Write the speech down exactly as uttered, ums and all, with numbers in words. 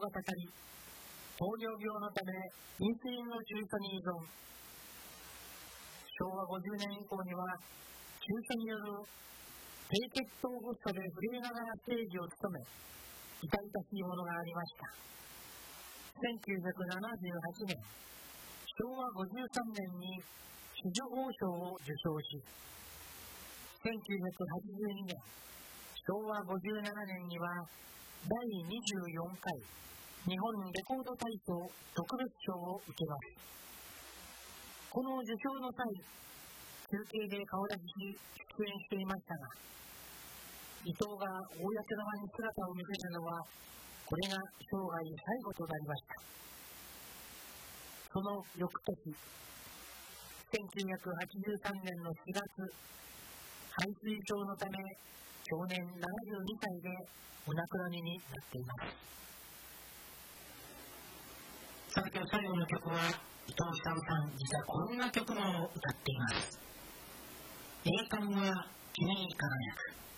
がたかり、糖尿病のためインスリンの注射に依存。しょうわごじゅうねん以降には注射による低血糖発作で震えながら政治を務め、痛々しいものがありました。せんきゅうひゃくななじゅうはちねん、しょうわごじゅうさんねんに紫綬褒章を受章し、せんきゅうひゃくはちじゅうにねん、しょうわごじゅうななねんにはだいにじゅうよんかい日本レコード大賞特別賞を受けます。この受賞の際、中継で顔出しし出演していましたが、伊藤が公の場に姿を見せたのは、これが生涯最後となりました。その翌年、せんきゅうひゃくはちじゅうさんねんのしがつ、肺水症のため享年ななじゅうにさいでお亡くなりになっています。さて今日最後の曲は伊藤久夫さん、実はこんな曲も歌っています。栄冠は君に輝く。